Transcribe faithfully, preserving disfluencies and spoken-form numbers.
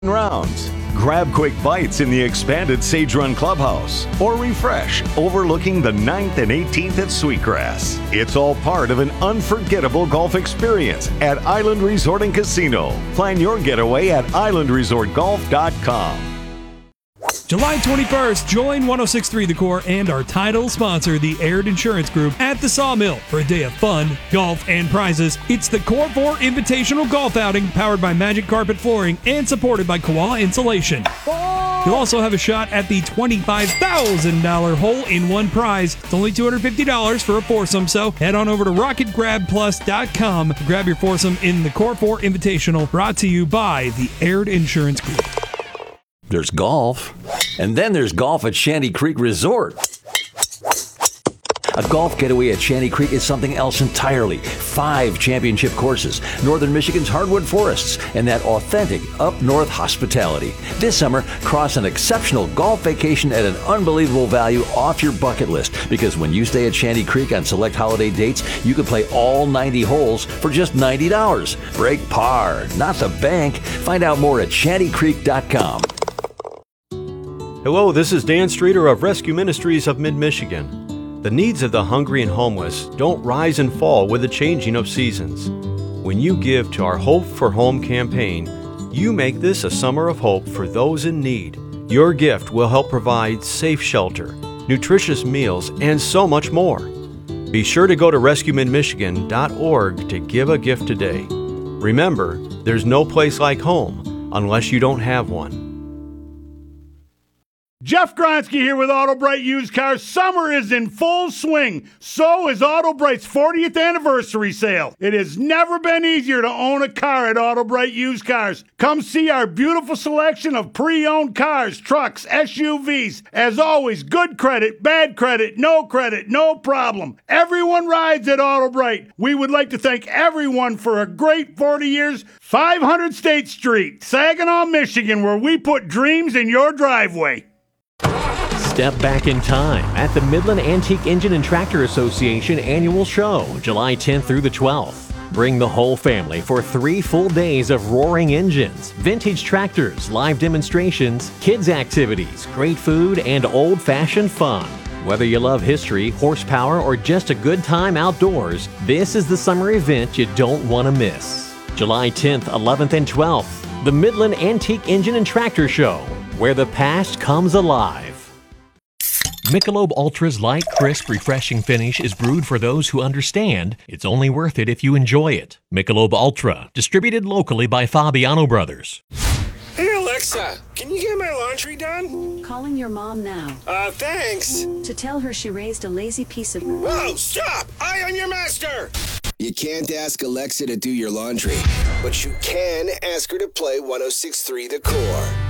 rounds. Grab quick bites in the expanded Sage Run Clubhouse or refresh overlooking the ninth and eighteenth at Sweetgrass. It's all part of an unforgettable golf experience at Island Resort and Casino. Plan your getaway at island resort golf dot com. July twenty-first, join one oh six point three The Core and our title sponsor, the Aird Insurance Group, at the Sawmill for a day of fun, golf, and prizes. It's the Core four Invitational Golf Outing, powered by Magic Carpet Flooring and supported by Koala Insulation. You'll also have a shot at the twenty-five thousand dollars hole-in-one prize. It's only two hundred fifty dollars for a foursome, so head on over to rocket grab plus dot com to grab your foursome in the Core four Invitational, brought to you by the Aird Insurance Group. There's golf, and then there's golf at Shanty Creek Resort. A golf getaway at Shanty Creek is something else entirely. Five championship courses, Northern Michigan's hardwood forests, and that authentic up-north hospitality. This summer, cross an exceptional golf vacation at an unbelievable value off your bucket list, because when you stay at Shanty Creek on select holiday dates, you can play all ninety holes for just ninety dollars. Break par, not the bank. Find out more at shanty creek dot com. Hello, this is Dan Streeter of Rescue Ministries of Mid-Michigan. The needs of the hungry and homeless don't rise and fall with the changing of seasons. When you give to our Hope for Home campaign, you make this a summer of hope for those in need. Your gift will help provide safe shelter, nutritious meals, and so much more. Be sure to go to rescue mid michigan dot org to give a gift today. Remember, there's no place like home unless you don't have one. Jeff Gronsky here with AutoBright Used Cars. Summer is in full swing. So is AutoBright's fortieth anniversary sale. It has never been easier to own a car at AutoBright Used Cars. Come see our beautiful selection of pre-owned cars, trucks, S U Vs. As always, good credit, bad credit, no credit, no problem. Everyone rides at AutoBright. We would like to thank everyone for a great forty years. five hundred State Street, Saginaw, Michigan, where we put dreams in your driveway. Step back in time at the Midland Antique Engine and Tractor Association Annual Show, July tenth through the twelfth. Bring the whole family for three full days of roaring engines, vintage tractors, live demonstrations, kids' activities, great food, and old-fashioned fun. Whether you love history, horsepower, or just a good time outdoors, this is the summer event you don't want to miss. July tenth, eleventh, and twelfth, the Midland Antique Engine and Tractor Show, where the past comes alive. Michelob Ultra's light, crisp, refreshing finish is brewed for those who understand it's only worth it if you enjoy it. Michelob Ultra, distributed locally by Fabiano Brothers. Hey Alexa, can you get my laundry done? Calling your mom now. Uh, thanks. To tell her she raised a lazy piece of... Whoa, stop! I am your master! You can't ask Alexa to do your laundry, but you can ask her to play one oh six point three The Core.